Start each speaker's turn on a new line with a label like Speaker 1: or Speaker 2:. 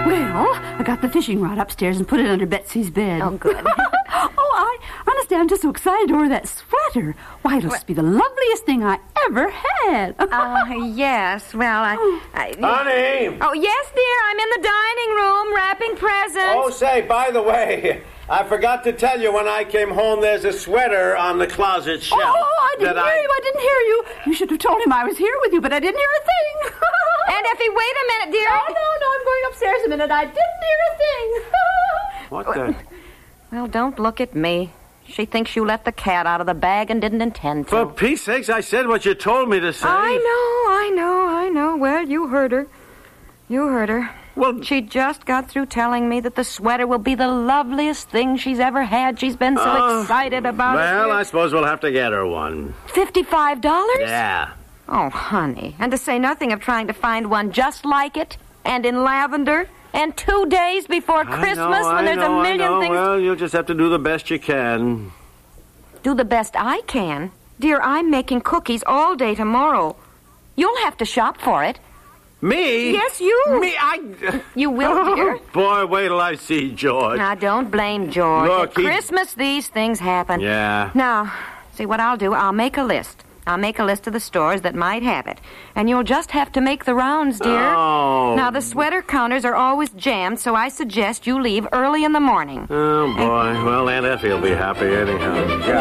Speaker 1: Well, I got the fishing rod upstairs and put it under Betsy's bed.
Speaker 2: Oh, good.
Speaker 1: I understand. I'm just so excited over that sweater. Why, it'll just be the loveliest thing I ever had.
Speaker 2: Yes. Well,
Speaker 3: Honey!
Speaker 2: Oh, yes, dear. I'm in the dining room wrapping presents.
Speaker 3: Oh, say, by the way, I forgot to tell you when I came home there's a sweater on the closet shelf.
Speaker 1: I didn't hear you. I didn't hear you. You should have told him I was here with you, but I didn't hear a thing.
Speaker 2: Aunt Effie, wait a minute, dear.
Speaker 1: No, I'm going upstairs a minute. I didn't hear a thing.
Speaker 3: What the...
Speaker 2: Well, don't look at me. She thinks you let the cat out of the bag and didn't intend to.
Speaker 3: For Pete's sakes, I said what you told me to say.
Speaker 2: I know. Well, you heard her.
Speaker 3: Well,
Speaker 2: She just got through telling me that the sweater will be the loveliest thing she's ever had. She's been so excited about it.
Speaker 3: Well, I suppose we'll have to get her one.
Speaker 2: $55?
Speaker 3: Yeah.
Speaker 2: Oh, honey. And to say nothing of trying to find one just like it, and in lavender, and 2 days before Christmas when there's a million things...
Speaker 3: Well, you'll just have to do the best you can.
Speaker 2: Do the best I can? Dear, I'm making cookies all day tomorrow. You'll have to shop for it.
Speaker 3: Me?
Speaker 2: Yes, you.
Speaker 3: Me?
Speaker 2: You will, dear.
Speaker 3: Boy, wait till I see George.
Speaker 2: Now, don't blame George.
Speaker 3: Look,
Speaker 2: At Christmas, these things happen.
Speaker 3: Yeah.
Speaker 2: Now, see what I'll do? I'll make a list. I'll make a list of the stores that might have it. And you'll just have to make the rounds, dear.
Speaker 3: Oh.
Speaker 2: Now, the sweater counters are always jammed, so I suggest you leave early in the morning.
Speaker 3: Oh, boy. Well, Aunt Effie will be happy anyhow.